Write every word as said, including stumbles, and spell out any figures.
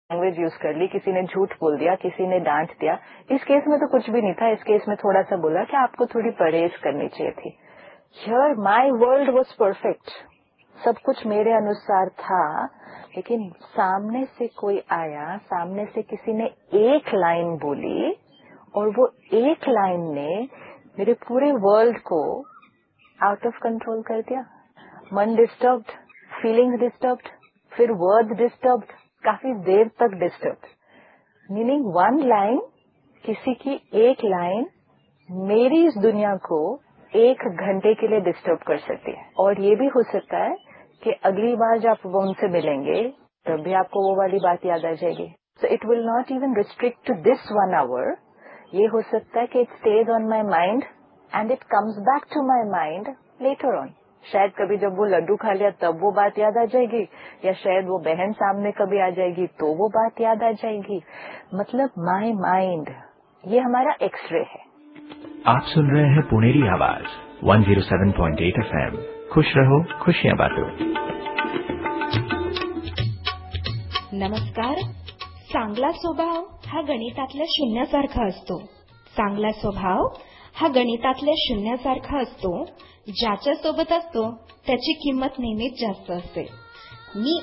Language use कर ली, किसी ने झूठ बोल दिया, किसी ने डांट दिया। इस केस में तो कुछ भी नहीं था, इस केस में थोड़ा सा बोला कि आपको थोड़ी परहेज करनी चाहिए थी। Here my world was perfect, सब कुछ मेरे अनुसार था, लेकिन सामने से कोई आया, सामने से किसी ने एक लाइन बोली और वो एक लाइन ने मेरे पूरे वर्ल्ड को आउट ऑफ कंट्रोल कर दिया। मन डिस्टर्ब्ड, फीलिंग्स डिस्टर्ब्ड, फिर वर्ड डिस्टर्ब्ड, काफी देर तक डिस्टर्ब्ड। मीनिंग वन लाइन, किसी की एक लाइन मेरी इस दुनिया को एक घंटे के लिए डिस्टर्ब कर सकती है। और ये भी हो सकता है कि अगली बार जब आप वो उनसे मिलेंगे तब भी आपको वो वाली बात याद आ जाएगी। So it will not even restrict to this one hour. ये हो सकता है कि it stage on my mind and it comes back to my mind later on. शायद कभी जब वो लड्डू खा लिया तब वो बात याद आ जाएगी, या शायद वो बहन सामने कभी आ जाएगी तो वो बात याद आ जाएगी। मतलब माई माइंड ये हमारा एक्सरे है। आप सुन रहे हैं पुनेरी आवाज एक सौ सात पॉइंट आठ एफएम। खुश रहो, खुशियां बांटो। नमस्कार. चांगला स्वभाव हा गणितातल्या शून्यासारखा असतो. चांगला स्वभाव हा गणितातल्या शून्यासारखा असतो. ज्याच्या सोबत असतो त्याची किंमत नेहमीच जास्त असते. मी